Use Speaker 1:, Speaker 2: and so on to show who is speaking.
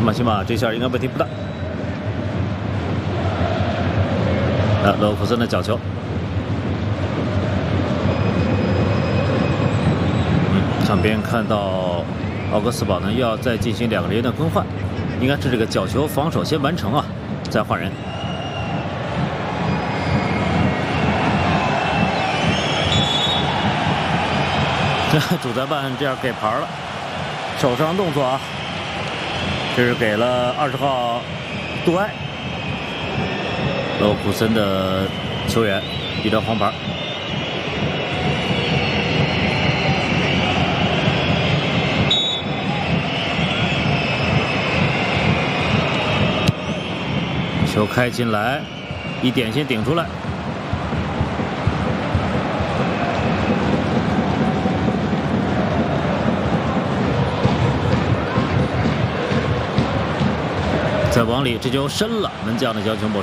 Speaker 1: 行吧，这下应该问题不大。勒沃库森的角球。上边看到奥格斯堡呢要再进行2个人的更换，应该是这个角球防守先完成啊，再换人。主裁判这样给牌了，手上动作啊，这是给了20号杜埃，勒沃库森的球员一张黄牌。球开进来，一点先顶出来。再往里，这球深了，门将的交球没